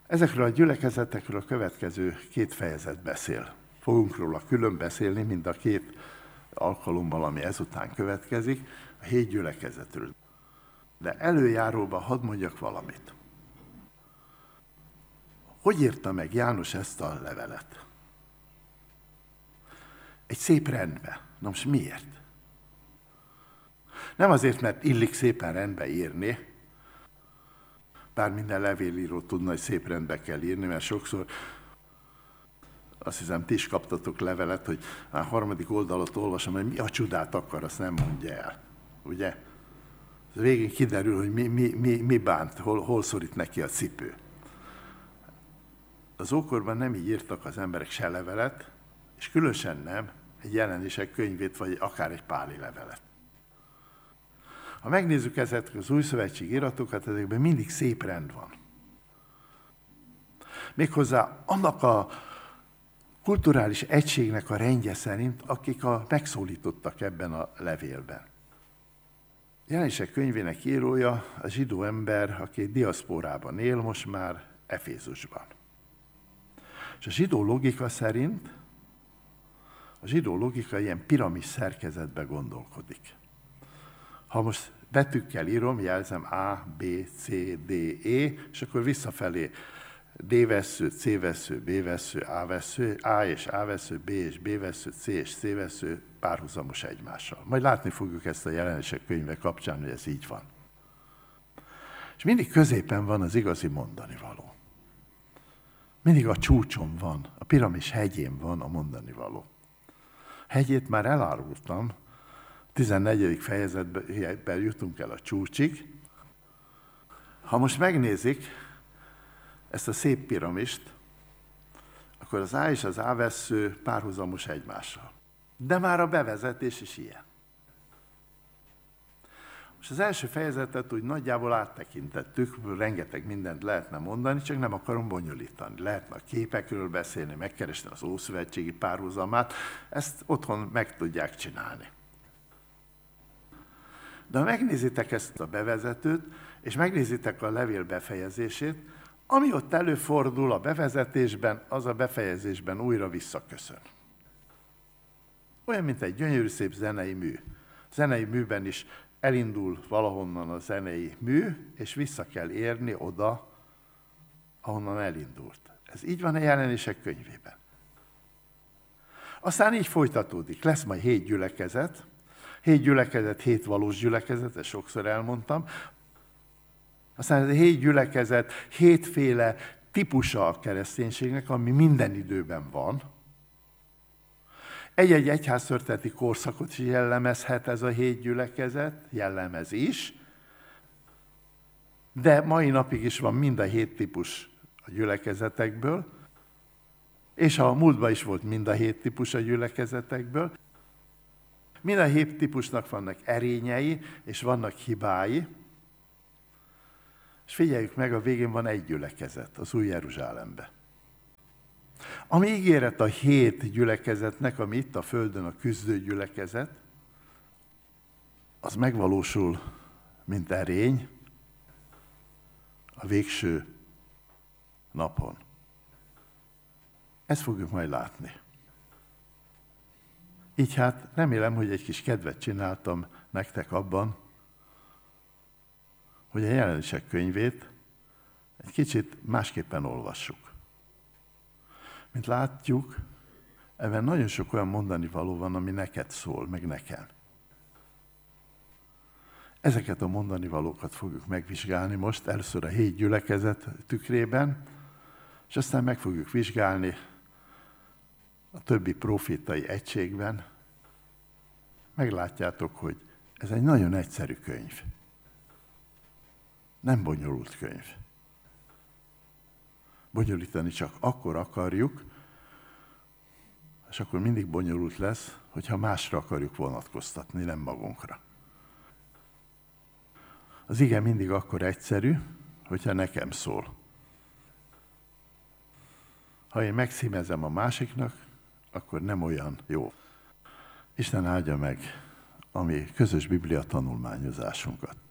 Ezekről a gyülekezetekről a következő 2 fejezet beszél. Fogunk róla külön beszélni, mind a 2 alkalommal, ami ezután következik, a 7 gyülekezetről. De előjáróban hadd mondjak valamit. Hogy írta meg János ezt a levelet? Egy szép rendbe. Na most miért? Nem azért, mert illik szépen rendbe írni, bár minden levélíró tudna, hogy szép rendbe kell írni, mert sokszor azt hiszem, ti is kaptatok levelet, hogy a 3. oldalot olvasom, hogy mi a csodát akar, azt nem mondja el. Ugye? Végén kiderül, hogy mi bánt, hol szorít neki a cipő. Az ókorban nem így írtak az emberek se levelet, és különösen nem egy Jelenések könyvét, vagy akár egy páli levelet. Ha megnézzük ezeket az új szövetség iratokat, ezekben mindig szép rend van. Méghozzá annak a kulturális egységnek a rendje szerint, akik megszólítottak ebben a levélben. Jelenések könyvének írója a zsidó ember, aki diaszpórában él, most már Efézusban. És a zsidó logika szerint, a zsidó logika ilyen piramis szerkezetben gondolkodik. Ha most betűkkel írom, jelzem A, B, C, D, E, és akkor visszafelé D vessző, C vessző, B vessző, A vessző, A és A vessző, B és B vessző, C és C vessző párhuzamos egymással. Majd látni fogjuk ezt a Jelenések könyve kapcsán, hogy ez így van. És mindig középen van az igazi mondanivaló. Mindig a csúcson van, a piramis hegyén van a mondanivaló. Hegyét már elárultam, 14. fejezetben jutunk el a csúcsig. Ha most megnézik ezt a szép piramist, akkor az A és az A vessző párhuzamos egymással. De már a bevezetés is ilyen. Most az első fejezetet úgy nagyjából áttekintettük, rengeteg mindent lehetne mondani, csak nem akarom bonyolítani. Lehetne a képekről beszélni, megkeresni az ószövetségi párhuzamát, ezt otthon meg tudják csinálni. De ha megnézitek ezt a bevezetőt, és megnézitek a levél befejezését, ami ott előfordul a bevezetésben, az a befejezésben újra visszaköszön. Olyan, mint egy gyönyörű szép zenei mű. A zenei műben is elindul valahonnan a zenei mű, és vissza kell érni oda, ahonnan elindult. Ez így van a Jelenések könyvében. Aztán így folytatódik. Lesz majd 7 gyülekezet. 7 gyülekezet, 7 valós gyülekezet, ezt sokszor elmondtam. Aztán ez a 7 gyülekezet 7 féle típusa a kereszténységnek, ami minden időben van. Egy-egy egyháztörténeti korszakot is jellemezhet ez a 7 gyülekezet, jellemez is, de mai napig is van mind a 7 típus a gyülekezetekből, és a múltban is volt mind a 7 típus a gyülekezetekből. Mind a 7 típusnak vannak erényei, és vannak hibái, és figyeljük meg, a végén van egy gyülekezet, az Új Jeruzsálembe. Ami ígéret a 7 gyülekezetnek, ami itt a földön a küzdő gyülekezet, az megvalósul, mint erény a végső napon. Ezt fogjuk majd látni. Így hát remélem, hogy egy kis kedvet csináltam nektek abban, hogy a Jelenések könyvét egy kicsit másképpen olvassuk. Mint látjuk, ebben nagyon sok olyan mondani való van, ami neked szól, meg nekem. Ezeket a mondani valókat fogjuk megvizsgálni most, először a 7 gyülekezet tükrében, és aztán meg fogjuk vizsgálni a többi profétai egységben. Meglátjátok, hogy ez egy nagyon egyszerű könyv. Nem bonyolult könyv. Bonyolítani csak akkor akarjuk, és akkor mindig bonyolult lesz, hogyha másra akarjuk vonatkoztatni, nem magunkra. Az ige mindig akkor egyszerű, hogyha nekem szól. Ha én megszímezem a másiknak, akkor nem olyan jó. Isten áldja meg a mi közös Biblia tanulmányozásunkat.